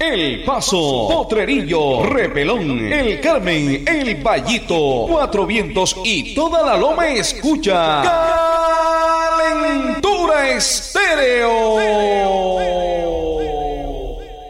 El Paso, Potrerillo, Repelón, El Carmen, El Vallito, Cuatro Vientos y toda la Loma escucha Calentura Estéreo.